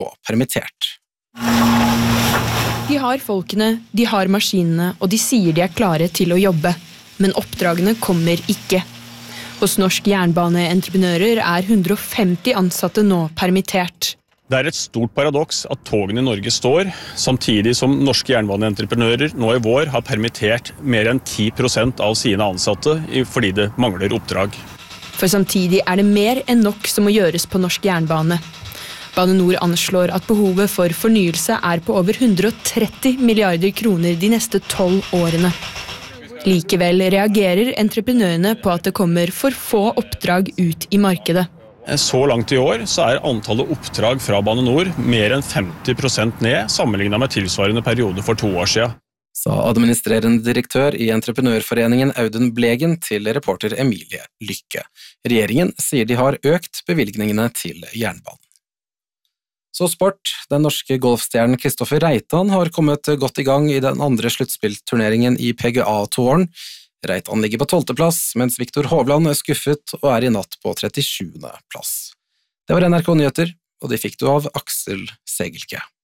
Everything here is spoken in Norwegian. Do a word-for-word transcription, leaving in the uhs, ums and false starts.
og permittert. De har folkene, de har maskinene, og de sier de er klare til å jobbe. Men oppdragene kommer ikke. Hos Norsk Jernbaneentreprenører er hundre og femti ansatte nå permittert. Det er et stort paradoks at togene i Norge står, samtidig som Norske Jernbaneentreprenører nå i vår har permittert mer enn ti prosent av sine ansatte fordi det mangler oppdrag. For samtidig er det mer enn nok som må gjøres på norsk jernbane. Bane Nor anslår at behovet for fornyelse er på over hundre og tretti milliarder kroner de neste tolv årene. Likevel reagerer entreprenørene på at det kommer for få oppdrag ut i markedet. Så langt i år så er antallet oppdrag fra Bane Nor mer enn femti prosent ned, sammenlignet med tilsvarende periode for to år siden. Sa administrerende direktør i Entreprenørforeningen Audun Blegen til reporter Emilie Lykke. Regjeringen sier de har økt bevilgningene til jernbanen. Så sport. Den norske golfstjernen Kristoffer Reitan har kommet godt i gang i den andre sluttspillturneringen i P G A-touren. Reitan ligger på tolvte plass, mens Viktor Hovland er skuffet og er i natt på trettisjuende plass. Det var N R K Nyheter, og de fikk du av Aksel Segelke.